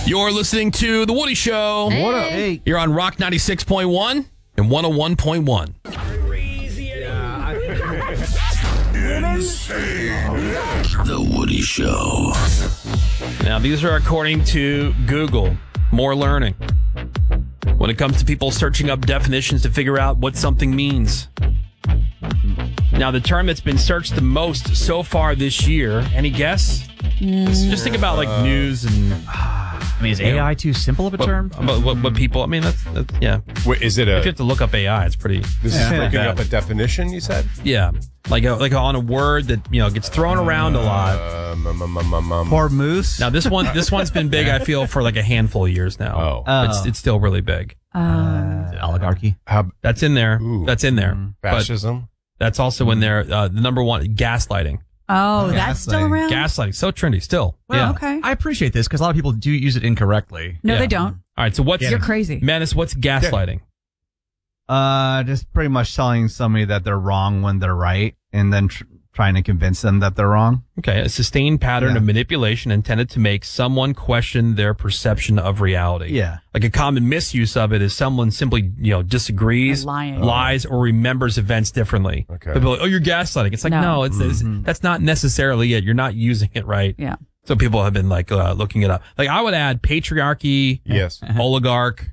You're listening to The Woody Show. Hey. What up? Hey. You're on Rock 96.1 and 101.1. The Woody Show. Now, these are according to Google. More learning. When it comes to people searching up definitions to figure out what something means. Now, the term that's been searched the most so far this year, any guess? Just think about like news and I mean, is AI too simple of a term? what people, I mean, that's yeah. Wait, is it If you have to look up AI, it's pretty, This is looking bad. up a definition, you said? Yeah. Like on a word that, gets thrown around a lot. Poor moose. Now, this one's been big, I feel, for like a handful of years now. Oh. It's still really big. Oligarchy. That's in there. Ooh. That's in there. But Fascism? that's also in there. The number one, gaslighting. Oh, that's still around? Gaslighting. So trendy still. Wow, yeah. okay. I appreciate this because a lot of people do use it incorrectly. No, Yeah. they don't. All right. So what's You're crazy. Menace, what's gaslighting? Just pretty much telling somebody that they're wrong when they're right, and then trying to convince them that they're wrong. Okay. A sustained pattern of manipulation intended to make someone question their perception of reality. Yeah. Like a common misuse of it is someone simply, disagrees, Lying. lies, or remembers events differently. Okay. They'll be like, oh, you're gaslighting. It's like, no, it's that's not necessarily it. You're not using it right. Yeah. So people have been like looking it up. Like I would add patriarchy, Yes. oligarch,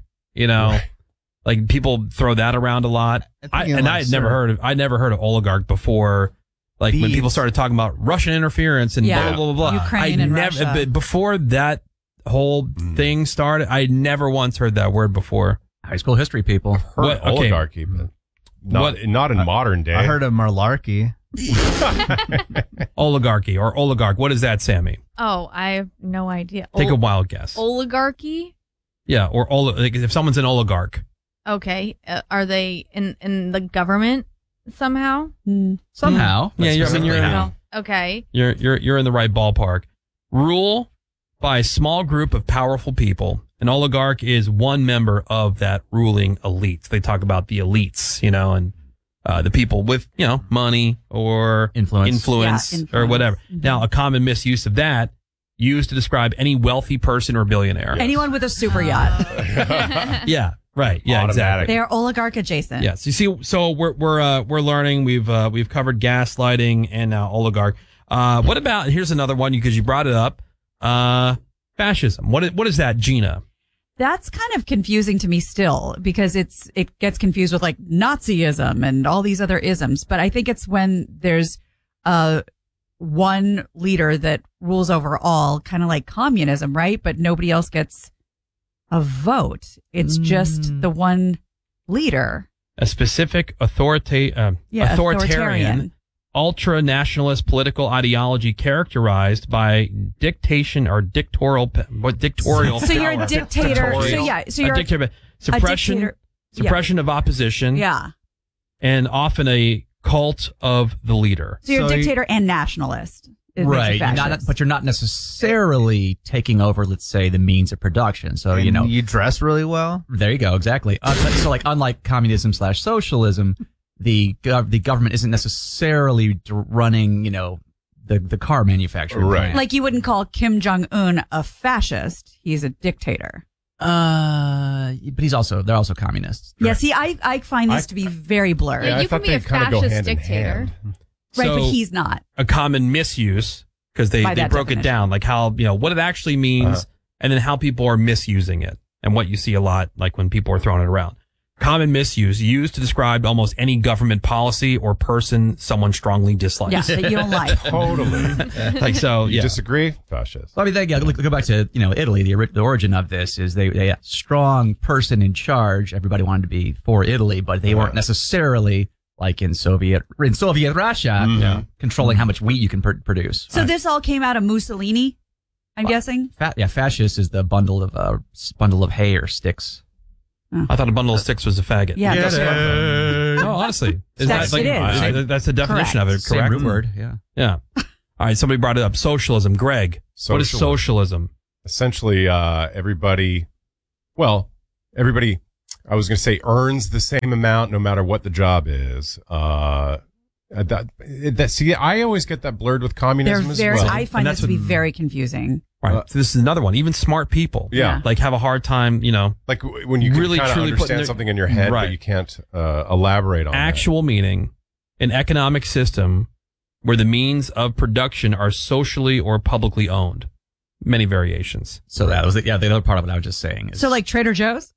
like people throw that around a lot. I had never heard of oligarch before. Like when people started talking about Russian interference and Yeah. blah, blah, blah, blah. Ukraine and Russia. But before that whole thing started, I never once heard that word before. High school history people. Heard What- okay. oligarchy, but not in modern day. I heard of malarkey. Oligarchy or oligarch. What is that, Sammy? Oh, I have no idea. Take a wild guess. Oligarchy? Yeah, or like if someone's an oligarch. Okay. Are they in the government somehow? Somehow. Yeah, you're in No. Okay. you're in the right ballpark. Rule by a small group of powerful people. An oligarch is one member of that ruling elite. They talk about the elites, and the people with, money or Influence. Yeah, or whatever. influence. Now, a common misuse of that used to describe any wealthy person or billionaire. Anyone with a super yacht. Yeah, right. Yeah, exactly. They are oligarch adjacent. Yes. You see, so we're learning. We've covered gaslighting and now oligarch. What about, here's another one because you brought it up. Fascism. What is that, Gina? That's kind of confusing to me still because it gets confused with like Nazism and all these other isms. But I think it's when there's one leader that rules over all, kind of like communism, right? But nobody else gets a vote. It's just the one leader. A specific authoritarian, ultra-nationalist political ideology characterized by dictation or dictatorial So you're a power. dictator. So you're a dictator, suppression of opposition. Yeah. And often a cult of the leader. So you're a dictator and nationalist. It makes you Right. fascist. But you're not necessarily taking over, let's say, the means of production. So, And you dress really well. there you go. Exactly. So like, unlike communism / socialism, the government isn't necessarily running, the car manufacturer. Right. Like you wouldn't call Kim Jong-un a fascist. He's a dictator. But they're also communists. Yeah, see, I find this to be very blurred. Yeah, I you thought can be a they kinda go fascist hand in dictator. hand. Right, So, but he's not. a common misuse because they By that broke it definition. down, like how, what it actually means and then how people are misusing it and what you see a lot, like when people are throwing it around. Common misuse used to describe almost any government policy or person someone strongly dislikes. Yeah, that you don't like. Totally. Like, so, You yeah. disagree? Fascist. Well, I mean, go back to, Italy. The origin of this is they strong person in charge. Everybody wanted to be for Italy, but they weren't necessarily like in Soviet Russia, controlling how much wheat you can produce. So this all came out of Mussolini, I'm guessing? Fascist is the bundle of hay or sticks. I thought a bundle of sticks was a faggot. Yeah. Get it. No, honestly. That's- it is. That's the definition of it, Same correct? root word, yeah. Yeah. All right, somebody brought it up. Socialism. Greg, what is socialism? Essentially, everybody, I was going to say earns the same amount no matter what the job is. See, I always get that blurred with They're communism as very, well. I find And this to be very confusing. Right. So this is another one. Even smart people, Yeah. like have a hard time, Like when you can Really, kind of truly putting understand their- something in your head, Right. but you can't elaborate on actual meaning, an economic system where the means of production are socially or publicly owned. Many variations. So that was the other part of what I was just saying. Is, So like Trader Joe's?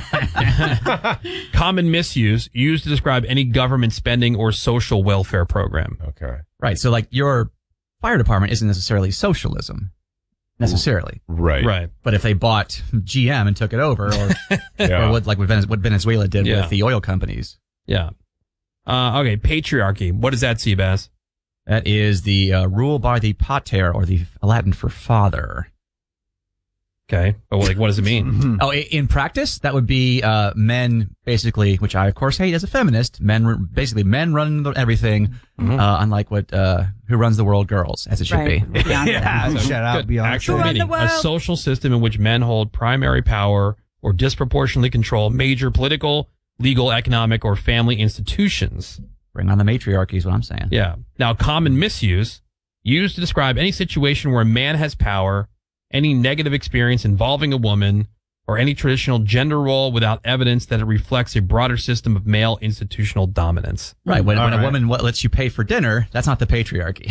Common misuse used to describe any government spending or social welfare program. that. Okay. right. So like your fire department isn't necessarily socialism, necessarily. Right. Right. But if they bought GM and took it over, or, Yeah. or what Venezuela did Yeah. with the oil companies, Yeah. Okay. Patriarchy. What is that, Seabass? that is the rule by the pater, or the Latin for father. Okay. But what does it mean? Oh, in practice, that would be men, basically, which I of course hate as a feminist. Men run everything, unlike what who runs the world, girls, as it should Right. be. Yeah, shout out Good. Beyonce. Actual Who run meaning. the A world? social system in which men hold primary power or disproportionately control major political, legal, economic, or family institutions. Bring on the matriarchy is what I'm saying. Yeah. Now, common misuse, used to describe any situation where a man has power, any negative experience involving a woman, or any traditional gender role without evidence that it reflects a broader system of male institutional dominance. Right. When All a right. woman lets you pay for dinner, that's not the patriarchy.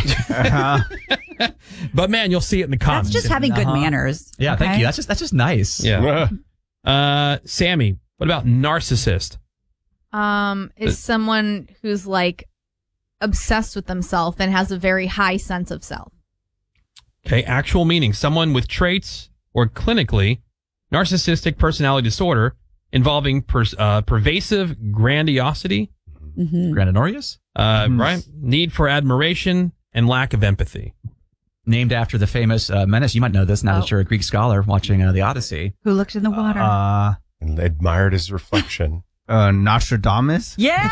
But man, you'll see it in the That's comments. just having good manners. Yeah, thank okay? you. That's just nice. Yeah. Sammy, what about narcissist? Is someone who's like obsessed with themselves and has a very high sense of self. Okay, actual meaning. Someone with traits or clinically narcissistic personality disorder involving pervasive grandiosity, Grandinorius, right? Need for admiration and lack of empathy. named after the famous Menace. You might know this now Oh. that you're a Greek scholar watching the Odyssey. Who looked in the water? And admired his reflection. Nostradamus. yeah.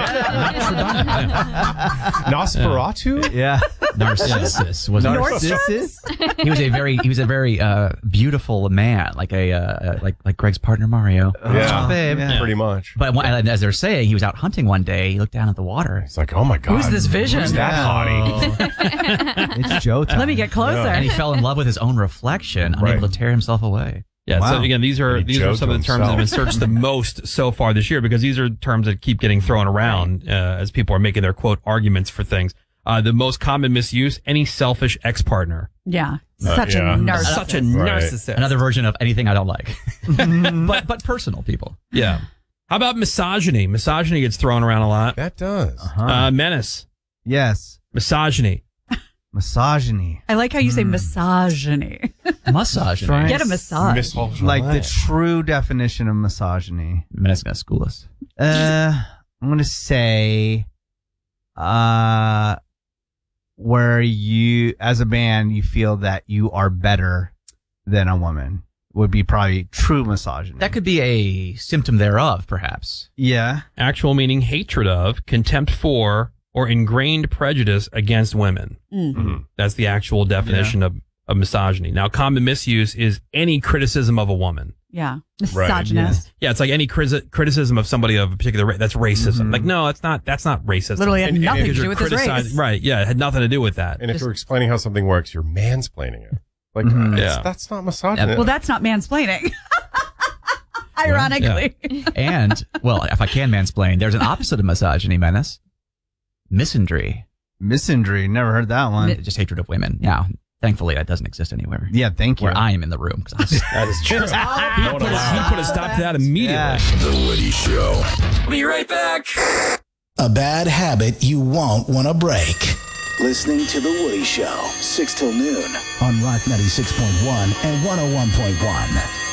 Nosferatu? Yeah. Narcissus was Narcissus. he was a very beautiful man, like like Greg's partner Mario. Yeah. Babe. Yeah. Pretty much. But and as they're saying, he was out hunting one day. He looked down at the water. It's like, oh my God. Who's this vision? Who's that hottie? It's Joe time. Let me get closer. And he fell in love with his own reflection, Right. unable to tear himself away. Yeah. So Wow. again, these are He some of the choked terms that have been himself. searched the most so far this year because these are terms that keep getting thrown around as people are making their quote arguments for things. The most common misuse: any selfish ex-partner. Yeah. Such yeah. a narcissist. Such a Right. narcissist. Another version of anything I don't like, but personal people. Yeah. How about misogyny? Misogyny gets thrown around a lot. That does. Menace. Yes. Misogyny. Misogyny. I like how you say misogyny. Massage. Right. Get a massage. Like the true definition of misogyny. Menace gonna school us. I'm gonna say, where you, as a man, you feel that you are better than a woman would be probably true misogyny. That could be a symptom thereof, perhaps. yeah. Actual meaning: hatred of, contempt for, or ingrained prejudice against women. That's the actual definition of misogyny. Now, common misuse is any criticism of a woman. Yeah. Right. Misogynist. Yeah, it's like any criticism of somebody of a particular race. That's racism. Like, no, that's not racism. Literally had And- nothing to Because do you're with his criticizing- race. Right, yeah, it had nothing to do with that. And if you're explaining how something works, you're mansplaining it. Like, Yeah. that's not misogyny. Well, that's not mansplaining. Ironically. And, well, if I can mansplain, there's an opposite of misogyny, Menace. Misandry. Misandry. Never heard that one. Just hatred of women. Now, thankfully, that doesn't exist anywhere. Yeah. Thank you. Where I am in the room. 'Cause That is true. He put a stop to that immediately. Yeah. The Woody Show. Be right back. A bad habit you won't want to break. Listening to The Woody Show, 6 till noon on Rock 96.1 and 101.1.